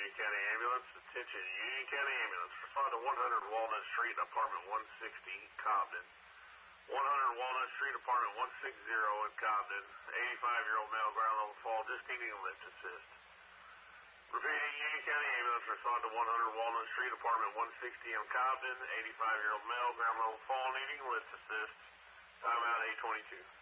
Union County Ambulance. Attention, Union County Ambulance. Respond to 100 Walnut Street, apartment 160, Cobden. 100 Walnut Street, apartment 160 in Cobden. 85-year-old male, ground level fall, just needing a lift assist. Repeating, Union County Ambulance. Respond to 100 Walnut Street, apartment 160 in Cobden. 85-year-old male, ground level fall, needing lift assist. Timeout 8:22.